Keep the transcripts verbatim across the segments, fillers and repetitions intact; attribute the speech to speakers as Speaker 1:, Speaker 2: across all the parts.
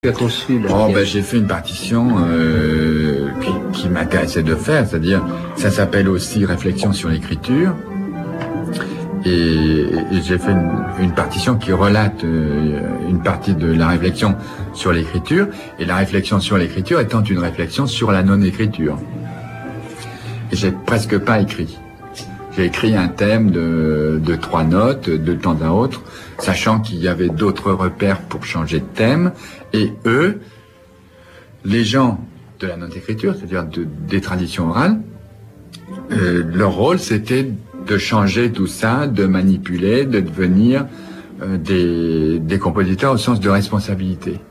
Speaker 1: Tu as conçu là,
Speaker 2: Oh, ben, j'ai fait une partition euh, qui, qui m'intéressait de faire, c'est-à-dire, ça s'appelle aussi Réflexion sur l'écriture. Et, et j'ai fait une, une partition qui relate euh, une partie de la réflexion sur l'écriture, et la réflexion sur l'écriture étant une réflexion sur la non-écriture. Et j'ai presque pas écrit. J'ai écrit un thème de, de trois notes, de temps à autre, sachant qu'il y avait d'autres repères pour changer de thème. Et eux, les gens de la non-écriture, c'est-à-dire de, des traditions orales, euh, leur rôle, c'était de changer tout ça, de manipuler, de devenir euh, des, des compositeurs au sens de responsabilité.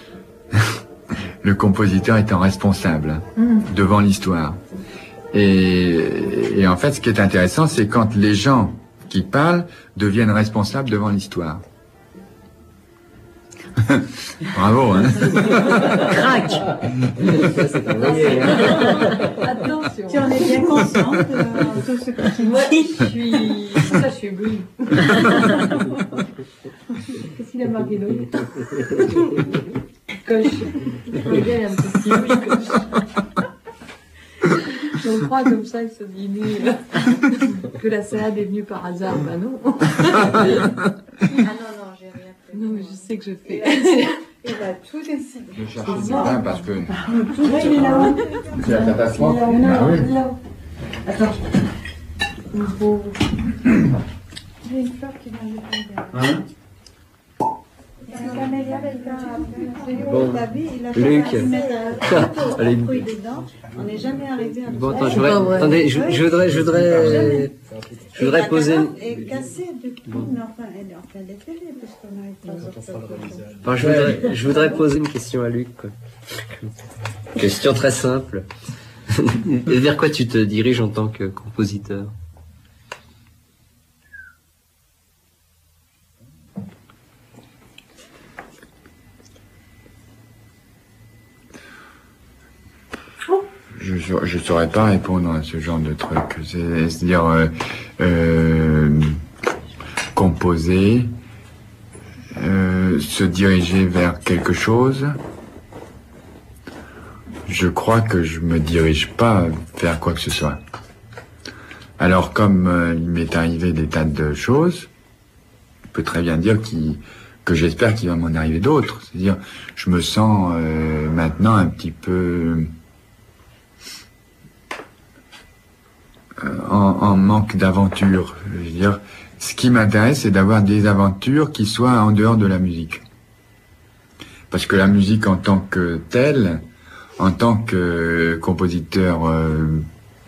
Speaker 2: Le compositeur étant responsable mmh. devant l'histoire. Et, et en fait, ce qui est intéressant, c'est quand les gens qui parlent deviennent responsables devant l'histoire. Bravo, hein.
Speaker 3: Crac.
Speaker 4: Attention. Tu en es bien consciente de tout ce que tu dis.
Speaker 3: Moi, je suis... Ça, je suis éblouie.
Speaker 4: Qu'est-ce qu'il a marqué d'autre?
Speaker 3: Coche. Je bien un petit oui, coche.
Speaker 4: On croit comme ça, ce dîner, que la salade est venue par hasard. Bah non.
Speaker 3: Ah non, non, j'ai rien fait.
Speaker 4: Non, mais je sais que je fais.
Speaker 3: Il va tout décider.
Speaker 2: Je cherche du vin parce que...
Speaker 4: Oui, il est là-haut.
Speaker 2: C'est la catastrophe.
Speaker 4: Ah oui. Attends. Il faut... J'ai une fleur qui vient de tomber.
Speaker 1: Hein?
Speaker 5: Bon,
Speaker 1: Luc.
Speaker 5: Allez.
Speaker 4: On n'est jamais arrivé à...
Speaker 1: Bon, attends, je voudrais, attendez, je, je voudrais, je voudrais, je voudrais poser.
Speaker 5: Et cassé depuis, mais enfin, elle est en train d'être télé, parce qu'on a été
Speaker 1: Enfin, je voudrais, je voudrais poser une question à Luc, quoi. Question très simple. Et vers quoi tu te diriges en tant que compositeur?
Speaker 2: Je je saurais pas répondre à ce genre de truc. C'est, c'est-à-dire euh, euh, composer, euh, se diriger vers quelque chose. Je crois que je me dirige pas vers quoi que ce soit. Alors comme euh, il m'est arrivé des tas de choses, je peux très bien dire qu'il, que j'espère qu'il va m'en arriver d'autres. C'est-à-dire, je me sens euh, maintenant un petit peu En, en manque d'aventure. Je veux dire, ce qui m'intéresse, c'est d'avoir des aventures qui soient en dehors de la musique. Parce que la musique en tant que telle, en tant que compositeur euh,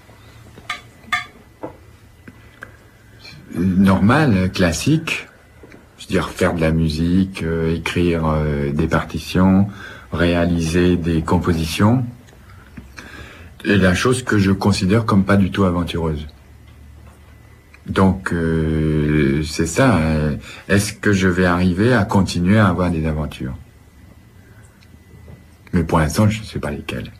Speaker 2: normal, classique, je veux dire faire de la musique, euh, écrire euh, des partitions, réaliser des compositions, est la chose que je considère comme pas du tout aventureuse. Donc, euh, c'est ça. Euh, est-ce que je vais arriver à continuer à avoir des aventures? Mais pour l'instant, je ne sais pas lesquelles.